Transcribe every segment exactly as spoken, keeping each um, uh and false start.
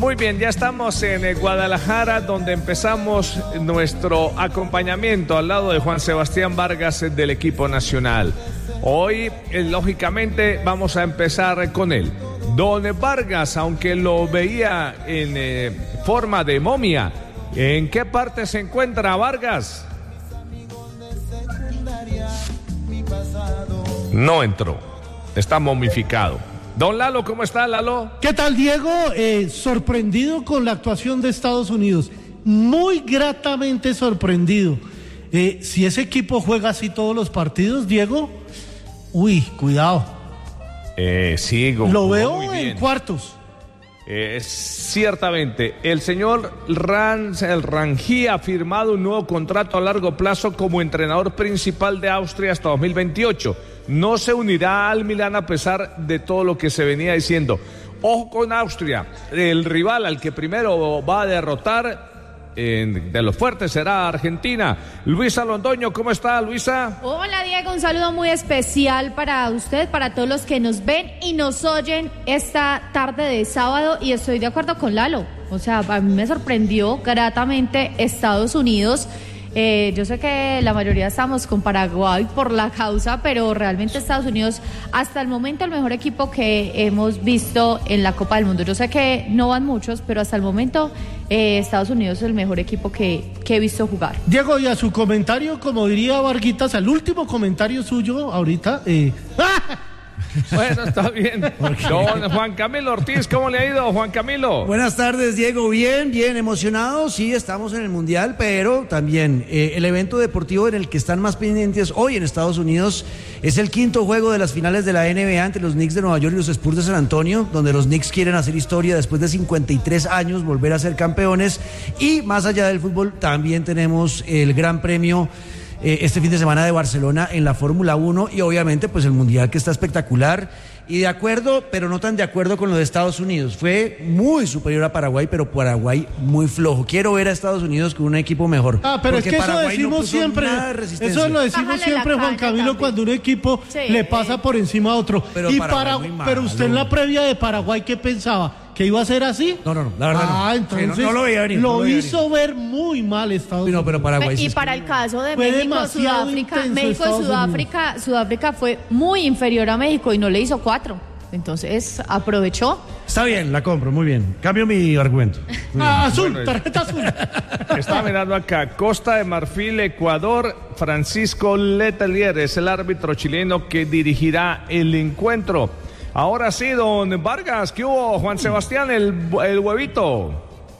Muy bien, ya estamos en Guadalajara, donde empezamos nuestro acompañamiento al lado de Juan Sebastián Vargas del equipo nacional. Hoy, eh, lógicamente, vamos a empezar con él. Don Vargas, aunque lo veía en eh, forma de momia, ¿en qué parte se encuentra Vargas? No entró, está momificado. Don Lalo, ¿cómo está, Lalo? ¿Qué tal, Diego? Eh, sorprendido con la actuación de Estados Unidos, muy gratamente sorprendido. Eh, si ese equipo juega así todos los partidos, Diego, uy, cuidado. Eh, sí, lo veo en cuartos. Eh, ciertamente, el señor Rans, el Rangí ha firmado un nuevo contrato a largo plazo como entrenador principal de Austria hasta dos mil veintiocho. No se unirá al Milán a pesar de todo lo que se venía diciendo. Ojo con Austria, el rival al que primero va a derrotar eh, de los fuertes será Argentina. Luisa Londoño, ¿cómo está, Luisa? Hola, Diego, un saludo muy especial para usted, para todos los que nos ven y nos oyen esta tarde de sábado, y estoy de acuerdo con Lalo. O sea, a mí me sorprendió gratamente Estados Unidos. Eh, yo sé que la mayoría estamos con Paraguay por la causa, pero realmente Estados Unidos, hasta el momento, el mejor equipo que hemos visto en la Copa del Mundo. Yo sé que no van muchos, pero hasta el momento eh, Estados Unidos es el mejor equipo que, que he visto jugar. Diego, y a su comentario, como diría Varguitas, al último comentario suyo ahorita, eh... Bueno, está bien. Don Juan Camilo Ortiz, ¿cómo le ha ido, Juan Camilo? Buenas tardes, Diego. Bien, bien, emocionado. Sí, estamos en el Mundial, pero también eh, el evento deportivo en el que están más pendientes hoy en Estados Unidos es el quinto juego de las finales de la N B A entre los Knicks de Nueva York y los Spurs de San Antonio, donde los Knicks quieren hacer historia después de cincuenta y tres años, volver a ser campeones. Y más allá del fútbol, también tenemos el Gran Premio Eh, este fin de semana de Barcelona en la Fórmula uno, y obviamente pues el Mundial, que está espectacular. Y de acuerdo, pero no tan de acuerdo con lo de Estados Unidos. Fue muy superior a Paraguay, pero Paraguay muy flojo. Quiero ver a Estados Unidos con un equipo mejor. Ah, pero es que Paraguay eso decimos no siempre. De eso lo decimos Bájale siempre, Juan caña, Camilo, también. Cuando un equipo Sí. le pasa por encima a otro. Pero y Paraguay para, muy malo. pero usted en la previa de Paraguay, ¿qué pensaba? ¿Que iba a ser así? No, no, no, la verdad ah, no. Ah, entonces Sí, no, no lo veía venir, lo, no lo veía hizo ver muy mal Estados Sí, Unidos. no, pero Paraguay sí Y es para que- el caso de Fue México, demasiado Sudáfrica, intenso México y Estados Sudáfrica, Sudáfrica fue muy inferior a México y no le hizo cuatro. Entonces aprovechó. Está bien, la compro, muy bien. Cambio mi argumento. Ah, azul, Bueno, tarjeta azul. Está mirando acá, Costa de Marfil, Ecuador. Francisco Letelier es el árbitro chileno que dirigirá el encuentro. Ahora sí, don Vargas, ¿qué hubo, Juan Sebastián, el, el huevito?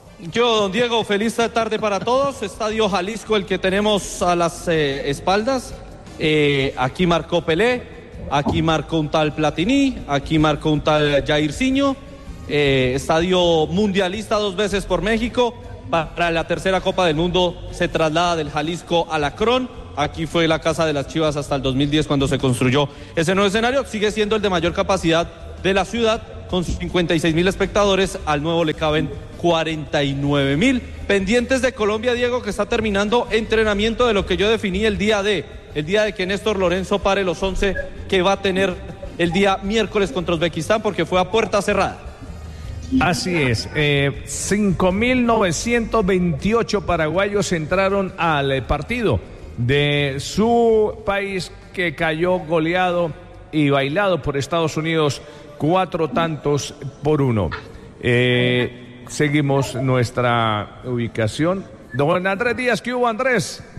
Yo, don Diego, feliz tarde para todos. Estadio Jalisco, el que tenemos a las eh, espaldas. Eh, aquí marcó Pelé, aquí marcó un tal Platini, aquí marcó un tal Jairzinho. Eh, estadio mundialista dos veces por México. Para la tercera Copa del Mundo se traslada del Jalisco al Akron. Aquí fue la casa de las Chivas hasta el dos mil diez, cuando se construyó ese nuevo escenario. Sigue siendo el de mayor capacidad de la ciudad, con sus cincuenta y seis mil espectadores. Al nuevo le caben cuarenta y nueve mil. Pendientes de Colombia, Diego, que está terminando entrenamiento de lo que yo definí el día de, el día de que Néstor Lorenzo pare los once que va a tener el día miércoles contra Uzbekistán, porque fue a puerta cerrada. Así es, eh, cinco mil novecientos veintiocho paraguayos entraron al eh, partido de su país, que cayó goleado y bailado por Estados Unidos, cuatro tantos por uno. Eh, seguimos nuestra ubicación. Don Andrés Díaz, ¿qué hubo, Andrés?